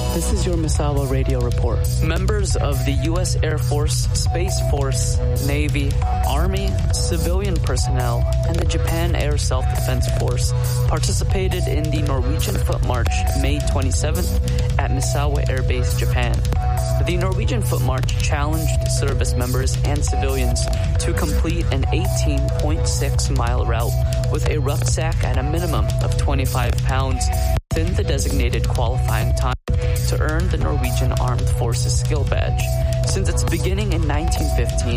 This is your Misawa Radio Report. Members of the U.S. Air Force, Space Force, Navy, Army, civilian personnel, and the Japan Air Self-Defense Force participated in the Norwegian Foot March May 27th at Misawa Air Base, Japan. The Norwegian Foot March challenged service members and civilians to complete an 18.6-mile route with a rucksack at a minimum of 25 pounds within the designated qualifying time to earn the Norwegian Armed Forces Skill Badge. Since its beginning in 1915,